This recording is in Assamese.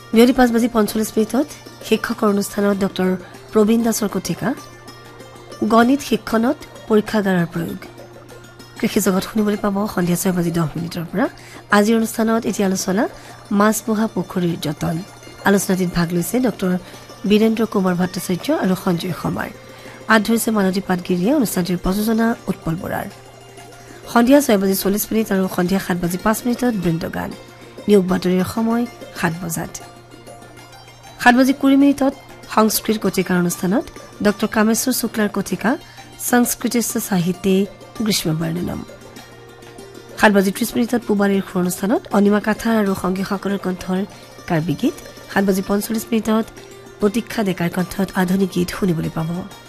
বিয়লি 5:45 শিক্ষকৰ অনুষ্ঠানত ডক্টৰ প্ৰবীণ দাসৰ কথিকা গণিত শিক্ষণত পৰীক্ষাগাৰৰ প্ৰয়োগ কৃষি জগত শুনিবলৈ পাব সন্ধিয়া 6:10 পৰা আজিৰ অনুষ্ঠানত এতিয়া আলোচনা মাছ পোহা পুখুৰীৰ যতন আলোচনাটিত ভাগ লৈছে ডক্টৰ বীৰেন্দ্ৰ কুমাৰ ভট্টাচাৰ্য আৰু সঞ্জয় সমাৰ আদ ধৰিছে মানতী পাটগিৰিয়ে অনুষ্ঠানটিৰ প্ৰযোজনা উৎপল বৰাৰ সন্ধিয়া 6:40 আৰু সন্ধিয়া 7:05 বৃন্দগান নিয়োগ বাতৰিৰ সময় 7 বজাত 7:20 সংস্কৃত কথিকাৰ অনুষ্ঠানত ডক্টৰ কামেশ্বৰ শুক্লাৰ কথিকা সংস্কৃতিস্য সাহিত্যে গ্ৰীষ্ম বৰ্ণনম 7:30 পুবাৰীৰ সুৰ অনুষ্ঠানত অনিমা কাথাৰ আৰু সংগীসকলৰ কণ্ঠৰ কাৰ্বি গীত 7:45 প্ৰতীক্ষা ডেকাৰ কণ্ঠত আধুনিক গীত শুনিবলৈ পাব